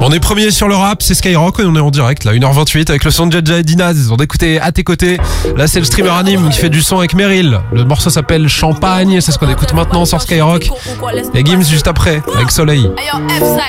On est premier sur le rap, c'est Skyrock et on est en direct là, 1h28 avec le son de Jaja et Dinaz. On a écouté À tes côtés. Là c'est le streamer anime qui fait du son avec Meryl. Le morceau s'appelle Champagne, c'est ce qu'on écoute maintenant sur Skyrock. Et Gims juste après avec Soleil.